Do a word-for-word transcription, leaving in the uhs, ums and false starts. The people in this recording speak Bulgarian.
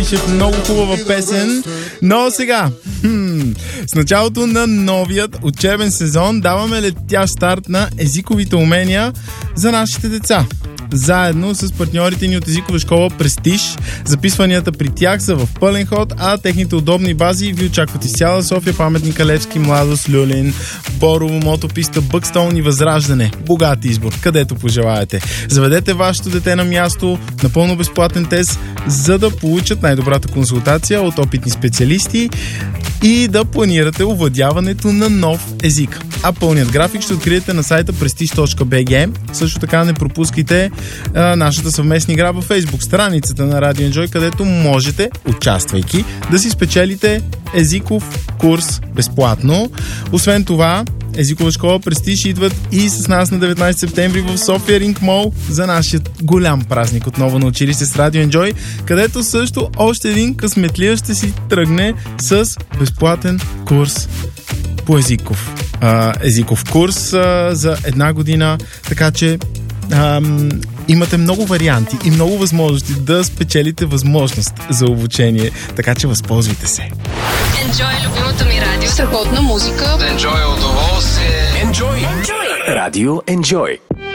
Станишев. Много хубава песен. Но сега, хм, с началото на новият учебен сезон даваме летящ старт на езиковите умения за нашите деца. Заедно с партньорите ни от езикова школа Престиж. Записванията при тях са в пълен ход, а техните удобни бази ви очакват из цяла София, Паметника Левски, Младост, Люлин, Борово, Мотописта, Бъкстоун и Възраждане. Богат избор, където пожелаете. Заведете вашето дете на място, напълно безплатен тест, за да получат най-добрата консултация от опитни специалисти и да планирате овладяването на нов език. А пълният график ще откриете на сайта престиж точка би джи. Също така не пропускайте а, нашата съвместна игра във Facebook страницата на Radio Enjoy, където можете, участвайки, да си спечелите езиков курс безплатно. Освен това, езикова школа Престиж идват и с нас на деветнайсети септември в София Ринг Мол за нашия голям празник отново на училище с Radio Enjoy, където също още един късметлия ще си тръгне с безплатен курс по езиков, а, езиков курс а, за една година, така че ам, имате много варианти и много възможности да спечелите възможност за обучение, така че възползвайте се. Enjoy любимото ми радио. Страхотна музика. Enjoy удоволствие. Enjoy. Enjoy. Radio Enjoy.